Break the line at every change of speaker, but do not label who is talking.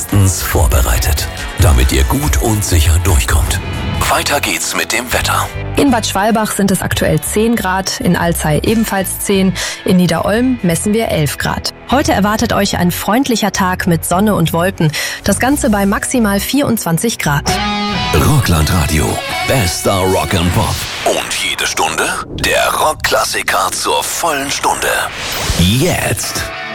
bestens vorbereitet, damit ihr gut und sicher durchkommt. Weiter geht's mit dem Wetter.
In Bad Schwalbach sind es aktuell 10 Grad, in Alzey ebenfalls 10, in Niederolm messen wir 11 Grad. Heute erwartet euch ein freundlicher Tag mit Sonne und Wolken, das Ganze bei maximal 24 Grad.
Rockland-Radio, bester Rock and Pop. Und jede Stunde der Rockklassiker zur vollen Stunde. Jetzt